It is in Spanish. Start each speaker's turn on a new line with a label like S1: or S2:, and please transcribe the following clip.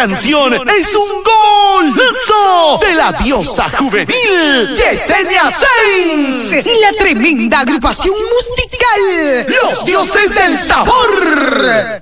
S1: canción es un golazo de la diosa juvenil Yesenia Sainz
S2: y la tremenda agrupación musical
S1: Los Dioses del Sabor.